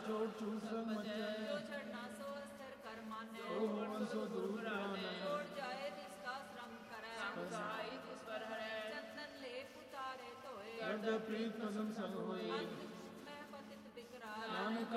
ਚੋਟ ਚੂਕ ਸੰਗ ਮਚੈ ਜੋ ਛੜਨਾ ਸੋ ਅਸਥਿਰ ਕਰ ਮਾਨੈ ਸੋ ਹੋਵਨ ਸੋ ਦੂਰ ਪ੍ਰਾਨੈ ਛੋੜ ਜਾਏ ਤਿਸਕਾ ਸ਼ਰਮ ਕਰੈ ਸੰਸਾਈ ਈਸ਼ਵਰ ਹਰੈ ਚੰਦਨ ਲੇਪ ਉਤਾਰੇ ਧੋਏ ਕਰਦਾ ਪ੍ਰੀਤ ਕਸਮ ਸੰਗ ਹੋਏ ਅੰਤ ਮੈਂ ਪਤਿਤ ਬਿਕਰਾਲ ਨਾਨਕ